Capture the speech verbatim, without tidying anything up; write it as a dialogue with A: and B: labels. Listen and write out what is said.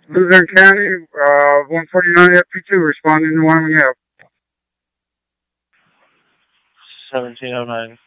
A: Luzerne County, uh, one forty-nine F P two, responding to one we have.
B: seventeen oh nine.